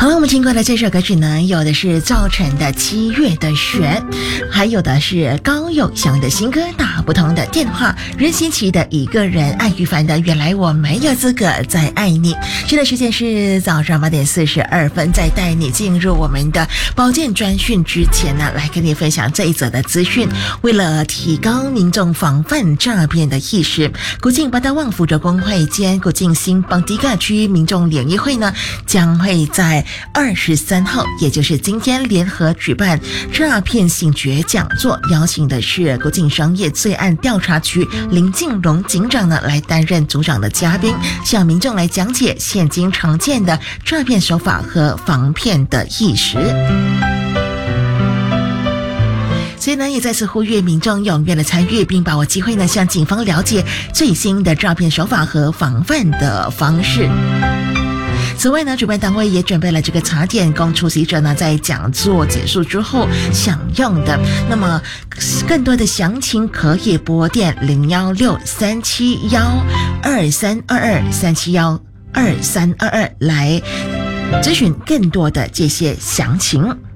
好了，我们听过的这首歌曲呢，有的是赵晨的《七月的雪》，还有的是高友翔的新歌《打不通的电话》，任贤齐的《一个人》，艾玉凡的《原来我没有资格再爱你》。现在时间是早上8点42分，在带你进入我们的保健专讯之前呢，来跟你分享这一则的资讯。为了提高民众防范诈骗的意识，古晋八大旺福州工会兼古晋新邦迪嘎区民众联谊会呢，将会在23号，也就是今天联合举办诈骗醒觉讲座，邀请的是国境商业罪案调查局林敬荣警长呢来担任组长的嘉宾，向民众来讲解现今常见的诈骗手法和防骗的意识。所以呢，也再次呼吁民众踊跃的参与，并把握机会呢，向警方了解最新的诈骗手法和防范的方式。此外呢，主办单位也准备了这个茶点供出席者呢在讲座结束之后享用的。那么更多的详情可以拨电016-371-2322-371-2322来咨询更多的这些详情。